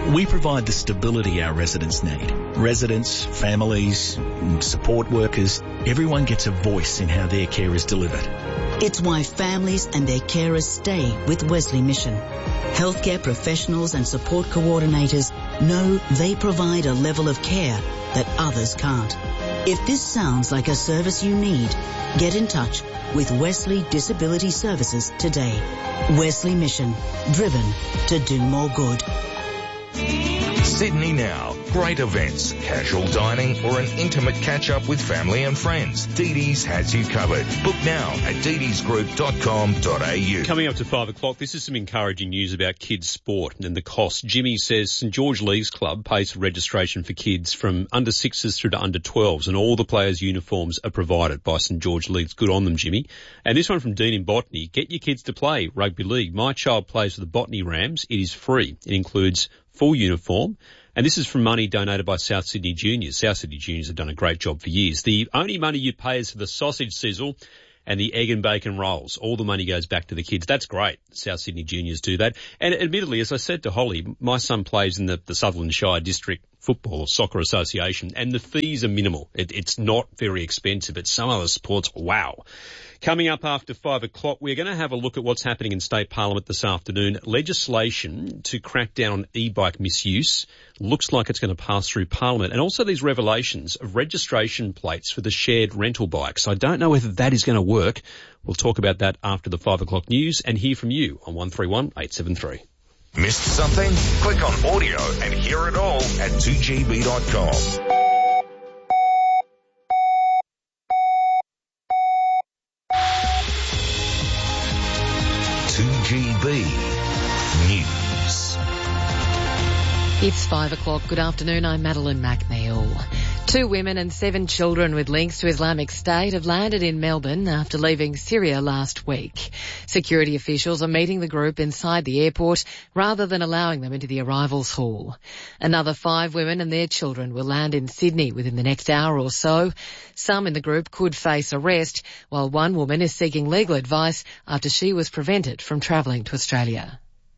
We provide the stability our residents need. Residents, families, support workers, everyone gets a voice in how their care is delivered. It's why families and their carers stay with Wesley Mission. Healthcare professionals and support coordinators know they provide a level of care that others can't. If this sounds like a service you need, get in touch with Wesley Disability Services today. Wesley Mission, driven to do more good. Sydney Now. Great events, casual dining or an intimate catch-up with family and friends. Dee Dee's has you covered. Book now at dee dees group dot com dot a u. Coming up to five o'clock, this is some encouraging news about kids' sport and the cost. Jimmy says St George Leagues Club pays for registration for kids from under sixes through to under twelves, and all the players' uniforms are provided by St George Leagues. Good on them, Jimmy. And this one from Dean in Botany. Get your kids to play rugby league. My child plays for the Botany Rams. It is free. It includes full uniform. And this is from money donated by South Sydney Juniors. South Sydney Juniors have done a great job for years. The only money you pay is for the sausage sizzle and the egg and bacon rolls. All the money goes back to the kids. That's great. South Sydney Juniors do that. And admittedly, as I said to Holly, my son plays in the, the Sutherland Shire District Football or Soccer Association, and the fees are minimal. It, it's not very expensive. But some other sports, wow. Coming up after five o'clock, we're going to have a look at what's happening in State Parliament this afternoon. Legislation to crack down on e-bike misuse looks like it's going to pass through Parliament. And also these revelations of registration plates for the shared rental bikes. I don't know whether that is going to work. We'll talk about that after the five o'clock news and hear from you on one three one, eight seven three. Missed something? Click on audio and hear it all at two g b dot com. two G B News. It's five o'clock. Good afternoon. I'm Madeline McNeil. Two women and seven children with links to Islamic State have landed in Melbourne after leaving Syria last week. Security officials are meeting the group inside the airport rather than allowing them into the arrivals hall. Another five women and their children will land in Sydney within the next hour or so. Some in the group could face arrest, while one woman is seeking legal advice after she was prevented from travelling to Australia.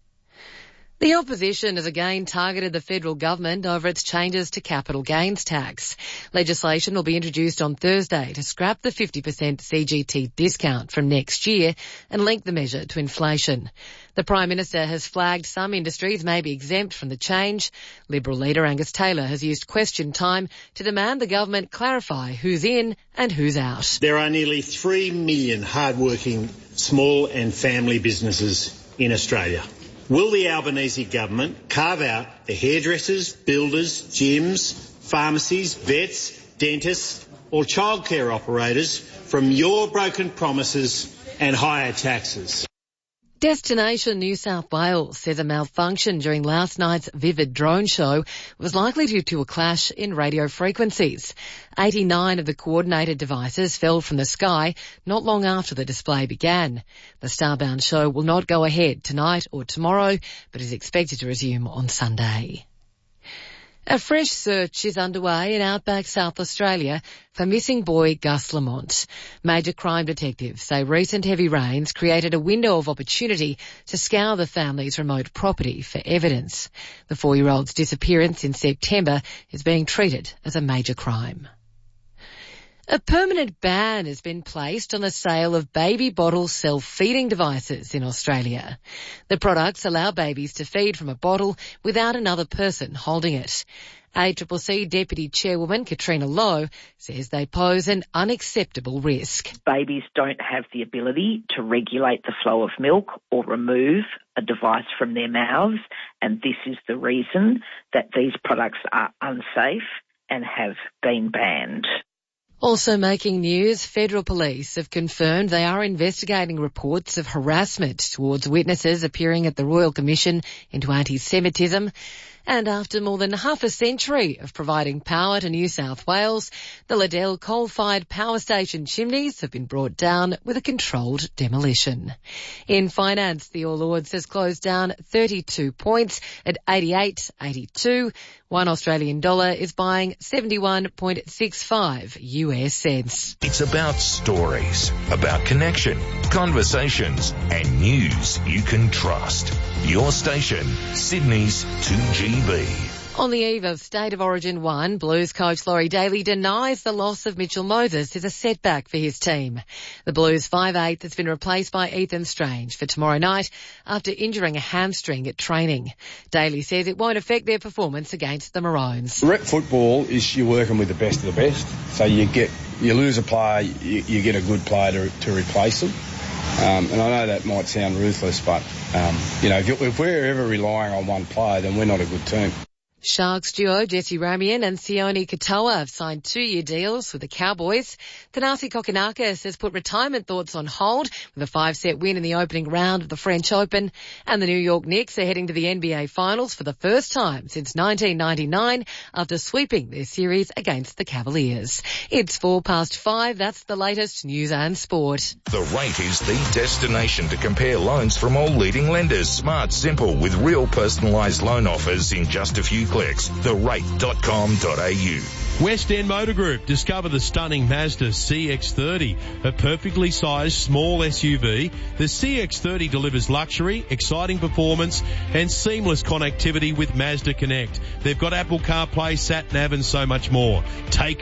The opposition has again targeted the federal government over its changes to capital gains tax. Legislation will be introduced on Thursday to scrap the fifty percent C G T discount from next year and link the measure to inflation. The Prime Minister has flagged some industries may be exempt from the change. Liberal leader Angus Taylor has used question time to demand the government clarify who's in and who's out. There are nearly three million hard-working small and family businesses in Australia. Will the Albanese government carve out the hairdressers, builders, gyms, pharmacies, vets, dentists or childcare operators from your broken promises and higher taxes? Destination New South Wales says a malfunction during last night's Vivid drone show was likely due to a clash in radio frequencies. eighty-nine of the coordinated devices fell from the sky not long after the display began. The Starbound show will not go ahead tonight or tomorrow, but is expected to resume on Sunday. A fresh search is underway in outback South Australia for missing boy Gus Lamont. Major crime detectives say recent heavy rains created a window of opportunity to scour the family's remote property for evidence. The four-year-old's disappearance in September is being treated as a major crime. A permanent ban has been placed on the sale of baby bottle self-feeding devices in Australia. The products allow babies to feed from a bottle without another person holding it. A C C C Deputy Chairwoman Katrina Lowe says they pose an unacceptable risk. Babies don't have the ability to regulate the flow of milk or remove a device from their mouths, and this is the reason that these products are unsafe and have been banned. Also making news, federal police have confirmed they are investigating reports of harassment towards witnesses appearing at the Royal Commission into Anti-Semitism. And after more than half a century of providing power to New South Wales, the Liddell coal-fired power station chimneys have been brought down with a controlled demolition. In finance, the All Ords has closed down thirty-two points at eighty-eight eighty-two. One Australian dollar is buying seventy-one point six five U S cents. It's about stories, about connection, conversations, and news you can trust. Your station, Sydney's two G B. On the eve of State of Origin one, Blues coach Laurie Daly denies the loss of Mitchell Moses is a setback for his team. The Blues five eighth has been replaced by Ethan Strange for tomorrow night after injuring a hamstring at training. Daly says it won't affect their performance against the Maroons. Rep football is you're working with the best of the best. So you get you lose a player, you, you get a good player to, to replace them. Um, and I know that might sound ruthless, but um, you know if, you, if we're ever relying on one player, then we're not a good team. Sharks duo Jesse Ramian and Sione Katoa have signed two-year deals with the Cowboys. Thanasi Kokonakis has put retirement thoughts on hold with a five-set win in the opening round of the French Open. And the New York Knicks are heading to the N B A Finals for the first time since nineteen ninety-nine after sweeping their series against the Cavaliers. It's four past five. That's the latest news and sport. The Rate is the destination to compare loans from all leading lenders. Smart, simple, with real personalised loan offers in just a few clicks. the rate dot com dot a u. West End Motor Group. Discover the stunning Mazda C X thirty, a perfectly sized small S U V. The C X thirty delivers luxury, exciting performance and seamless connectivity with Mazda Connect. They've got Apple CarPlay, Sat Nav and so much more. Take